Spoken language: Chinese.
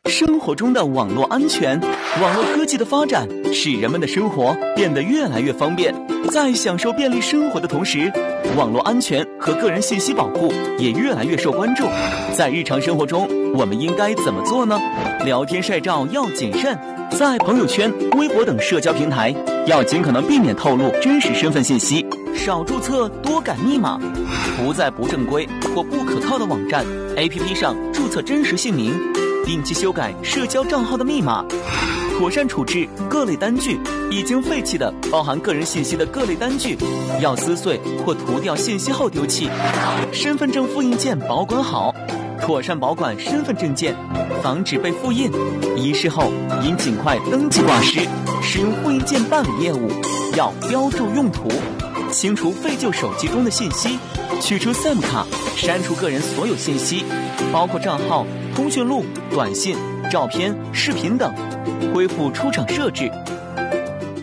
生活中的网络安全。网络科技的发展使人们的生活变得越来越方便，在享受便利生活的同时，网络安全和个人信息保护也越来越受关注。在日常生活中，我们应该怎么做呢？聊天晒照要谨慎，在朋友圈、微博等社交平台要尽可能避免透露真实身份信息，少注册多改密码，不在不正规或不可靠的网站、APP 上注册真实姓名，定期修改社交账号的密码，妥善处置各类单据。已经废弃的包含个人信息的各类单据，要撕碎或涂掉信息后丢弃。身份证复印件保管好，妥善保管身份证件，防止被复印。遗失后应尽快登记挂失。使用复印件办理业务要标注用途，清除废旧手机中的信息，取出 SIM 卡，删除个人所有信息，包括账号、通讯录、短信、照片、视频等，恢复出厂设置，